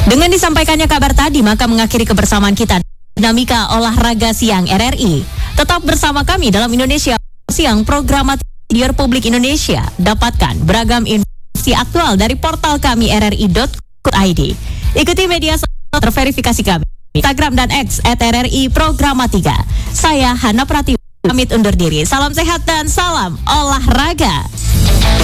Dengan disampaikannya kabar tadi, maka mengakhiri kebersamaan kita Dinamika Olahraga Siang RRI. Tetap bersama kami dalam Indonesia Siang, program Radio Republik Indonesia. Dapatkan beragam informasi aktual dari portal kami rri.co.id. Ikuti media sosial terverifikasi kami, Instagram dan X @RRI Programatika. Saya Hana Pratiwi pamit undur diri. Salam sehat dan salam olahraga.